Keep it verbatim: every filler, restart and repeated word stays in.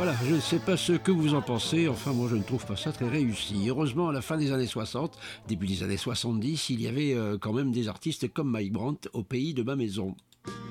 Voilà, je ne sais pas ce que vous en pensez, enfin moi je ne trouve pas ça très réussi. Heureusement, à la fin des années soixante, début des années soixante-dix, il y avait euh, quand même des artistes comme Mike Brandt au pays de ma maison.